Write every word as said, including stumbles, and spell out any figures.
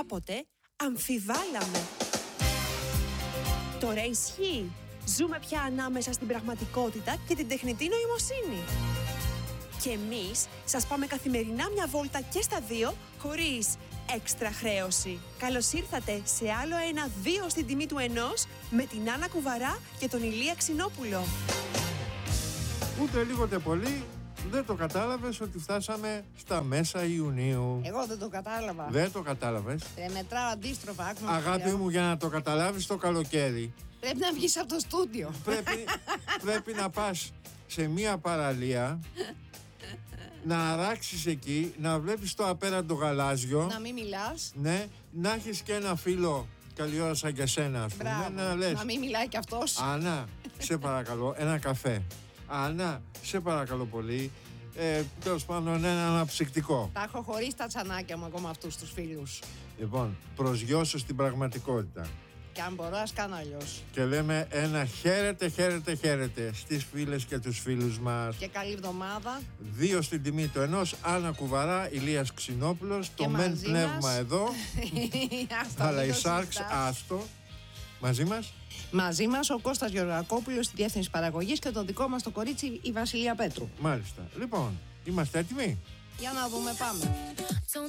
κάποτε αμφιβάλαμε. Τώρα ισχύει. Ζούμε πια ανάμεσα στην πραγματικότητα και την τεχνητή νοημοσύνη. Και εμείς σας πάμε καθημερινά μια βόλτα και στα δύο, χωρίς έξτρα χρέωση. Καλώς ήρθατε σε άλλο ένα δύο στην τιμή του ενός, με την Άννα Κουβαρά και τον Ηλία Ξινόπουλο. Ούτε λίγο ούτε πολύ δεν το κατάλαβες ότι φτάσαμε στα μέσα Ιουνίου. Εγώ δεν το κατάλαβα. Δεν το κατάλαβες. Ε, μετράω αντίστροφα. Άκουμα, Αγάπη μου, για να το καταλάβεις το καλοκαίρι πρέπει να βγεις από το στούντιο. πρέπει, πρέπει να πας σε μία παραλία, να αράξεις εκεί, να βλέπεις το απέραντο γαλάζιο. Να μην μιλάς. Ναι, να έχεις και ένα φίλο καλή ώρα σαν και σένα, ας πούμε. Μπράβο. Να λες, Να μην μιλάει κι αυτός. Άννα, σε παρακαλώ, ένα καφέ. Άννα, σε παρακαλώ πολύ. Ε, τέλος πάντων, ένα αναψυκτικό. Τα έχω χωρίσει τα τσανάκια μου εγώ με αυτούς τους φίλους. Λοιπόν, προσγειώσω στην πραγματικότητα. Και αν μπορώ, ας κάνω αλλιώς. Και λέμε ένα χαίρετε, χαίρετε, χαίρετε στις φίλες και τους φίλους μας. Και καλή εβδομάδα. Δύο στην τιμή του ενός, Άννα Κουβαρά, Ηλίας Ξινόπουλος. Το μεν μαζί πνεύμα μας. εδώ, Άστα, αλλά μην η το Σάρξ συζητάς. άστο. Μαζί μας. Μαζί μας ο Κώστας Γεωργακόπουλος στη Διεύθυνση Παραγωγής και το δικό μας το κορίτσι η Βασιλεία Πέτρου. Μάλιστα. Λοιπόν, είμαστε έτοιμοι. Για να δούμε, πάμε.